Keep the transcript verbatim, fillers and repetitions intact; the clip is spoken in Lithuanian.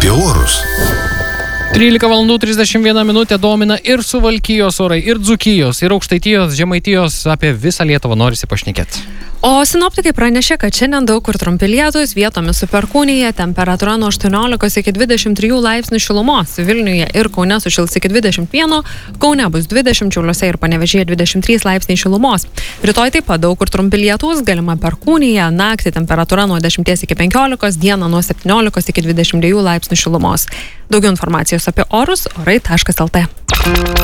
apie orus. trylika valandų trisdešimt viena minutė domina ir Suvalkijos orai, ir Dzūkijos, ir Aukštaitijos, Žemaitijos, apie visą Lietuvą norisi pašnekėti. O sinoptikai pranešė, kad šiandien daug kur trumpi lietūs, vietomis su perkūnija, temperatūra nuo aštuoniolikos iki dvidešimt trijų laipsnių šilumos. Vilniuje ir Kaune sušils iki dvidešimt vieno, Kaune bus dvidešimt, Šiauliuose ir Panevėžyje dvidešimt trys laipsniai šilumos. Rytoj taip pat daug kur trumpi lietūs, galima perkūnija, naktį temperatūra nuo dešimties iki penkiolikos, dieną nuo septyniolikos iki dvidešimt dviejų laipsnių šilumos. Daugiau informacijos apie orus orai taškas lt.